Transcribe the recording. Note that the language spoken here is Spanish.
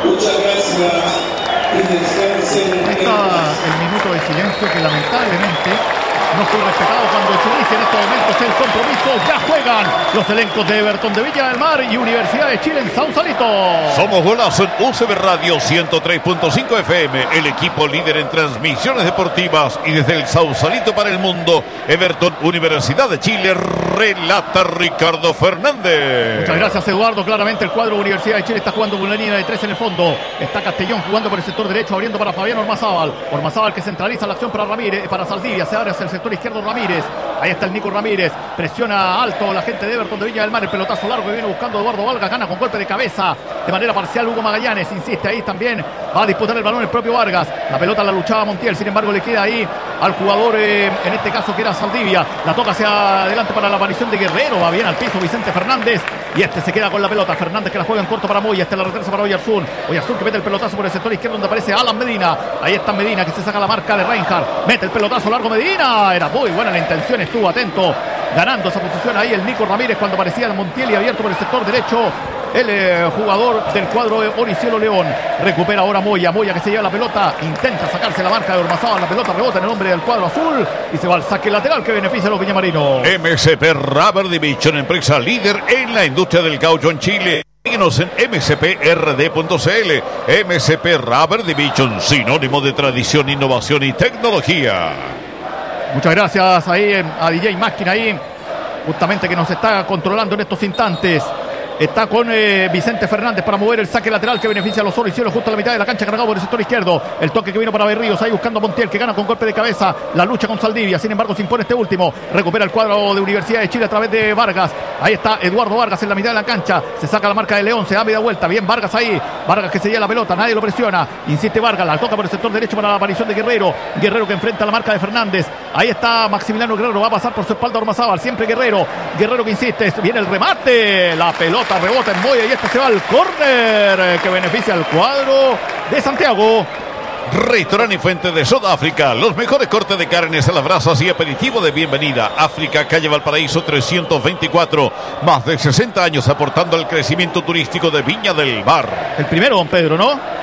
Está el minuto de silencio que lamentablemente no fue respetado cuando se dice en estos momentos el compromiso. Ya juegan los elencos de Everton de Viña del Mar y Universidad de Chile en Sausalito. Somos Golazo en UCB Radio 103.5 FM, el equipo líder en transmisiones deportivas, y desde el Sausalito para el mundo, Everton, Universidad de Chile, relata Ricardo Fernández. Muchas gracias, Eduardo. Claramente el cuadro Universidad de Chile está jugando con una línea de 3 en el fondo. Está Castellón jugando por el sector derecho, abriendo para Fabián Ormazábal. Ormazábal que centraliza la acción para Ramírez, para Saldivia. Se abre hacia el sector izquierdo Ramírez. Ahí está el Nico Ramírez. Presiona alto la gente de Everton de Viña del Mar. El pelotazo largo que viene buscando Eduardo Vargas. Gana con golpe de cabeza de manera parcial Hugo Magallanes. Insiste ahí también. Va a disputar el balón el propio Vargas. La pelota la luchaba Montiel. Sin embargo, le queda ahí al jugador, en este caso que era Saldivia. La toca hacia adelante para la aparición de Guerrero. Va bien al piso Vicente Fernández. Y este se queda con la pelota. Fernández que la juega en corto para Moya. Este la retrasa para Oyarzún. Oyarzún que mete el pelotazo por el sector izquierdo donde aparece Alan Medina. Ahí está Medina que se saca la marca de Reinhardt. Mete el pelotazo largo Medina. Era muy buena la intención. Estuvo atento. Ganando esa posición ahí el Nico Ramírez cuando aparecía Montiel y abierto por el sector derecho. El jugador del cuadro de Oricielo León. Recupera ahora Moya. Moya que se lleva la pelota. Intenta sacarse la marca de Ormazábal. La pelota rebota en el hombre del cuadro azul. Y se va al saque lateral que beneficia a los viñamarinos. MSP Rubber Division, empresa líder en la industria del caucho en Chile. Síguenos en msprd.cl. MSP Rubber Division, sinónimo de tradición, innovación y tecnología. Muchas gracias ahí a DJ Máquina ahí, justamente que nos está controlando en estos instantes. Está con Vicente Fernández para mover el saque lateral que beneficia a los Oricielos justo a la mitad de la cancha, cargado por el sector izquierdo. El toque que vino para Berríos, ahí buscando a Montiel que gana con golpe de cabeza. La lucha con Saldivia, sin embargo se impone este último. Recupera el cuadro de Universidad de Chile a través de Vargas. Ahí está Eduardo Vargas en la mitad de la cancha. Se saca la marca de León, se da media vuelta. Bien Vargas ahí. Vargas que se lleva la pelota, nadie lo presiona. Insiste Vargas, la toca por el sector derecho para la aparición de Guerrero. Guerrero que enfrenta la marca de Fernández. Ahí está Maximiliano Guerrero, va a pasar por su espalda Ormazábal. Siempre Guerrero. Guerrero que insiste, viene el remate. La pelota rebota en Moya y este se va al córner que beneficia al cuadro de Santiago. Restaurante y Fuente de Sudáfrica, los mejores cortes de carnes a las brasas y aperitivo de bienvenida. África, calle Valparaíso 324. Más de 60 años aportando al crecimiento turístico de Viña del Mar. El primero, don Pedro, ¿no?